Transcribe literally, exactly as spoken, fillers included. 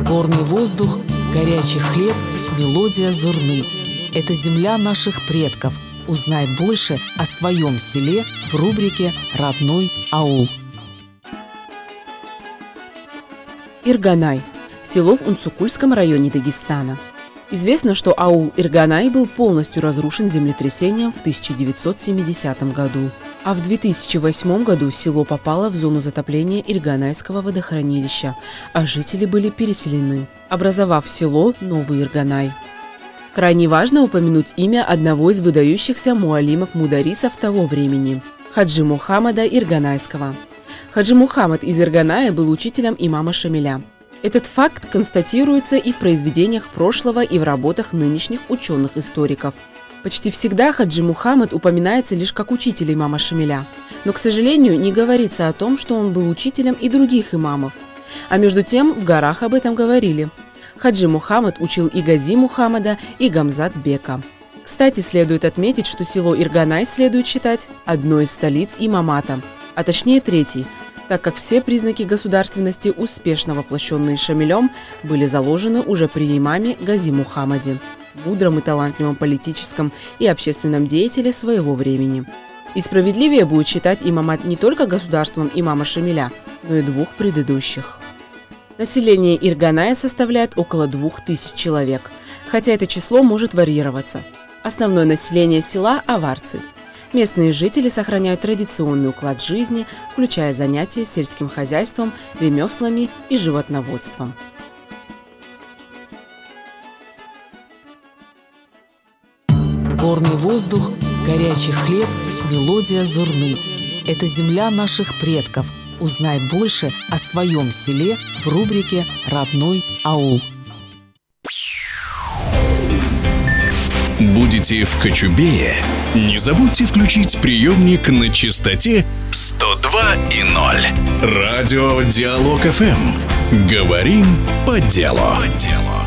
Горный воздух, горячий хлеб, мелодия зурны. Это земля наших предков. Узнай больше о своем селе в рубрике «Родной аул». Ирганай – село в Унцукульском районе Дагестана. Известно, что аул Ирганай был полностью разрушен землетрясением в тысяча девятьсот семидесятом году, а в две тысячи восьмом году село попало в зону затопления Ирганайского водохранилища, а жители были переселены, образовав село Новый Ирганай. Крайне важно упомянуть имя одного из выдающихся муалимов-мударисов того времени – Хаджи Мухаммада Ирганайского. Хаджи Мухаммад из Ирганая был учителем имама Шамиля. Этот факт констатируется и в произведениях прошлого, и в работах нынешних ученых-историков. Почти всегда Хаджи Мухаммад упоминается лишь как учитель имама Шамиля, но, к сожалению, не говорится о том, что он был учителем и других имамов. А между тем в горах об этом говорили. Хаджи Мухаммад учил и Гази Мухаммада, и Гамзат Бека. Кстати, следует отметить, что село Ирганай следует считать одной из столиц имамата, а точнее третьей, так как все признаки государственности, успешно воплощенные Шамилем, были заложены уже при имаме Гази Мухаммаде, мудром и талантливом политическом и общественном деятеле своего времени. И справедливее будет считать имамат не только государством имама Шамиля, но и двух предыдущих. Население Ирганая составляет около двух тысяч человек, хотя это число может варьироваться. Основное население села – аварцы. Местные жители сохраняют традиционный уклад жизни, включая занятия сельским хозяйством, ремеслами и животноводством. Горный воздух, горячий хлеб, мелодия зурны. Это земля наших предков. Узнай больше о своем селе в рубрике «Родной аул». Будете в Кочубее? Не забудьте включить приемник на частоте сто два и ноль. Радио Диалог эф эм. Говорим по делу. По делу.